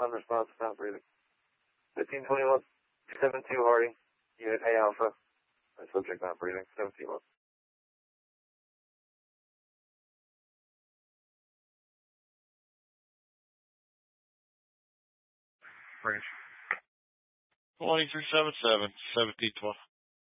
unresponsive, not breathing. 1521, 72 Hardy, Unit A Alpha. My subject not breathing, 71. Range. 2377, 1712.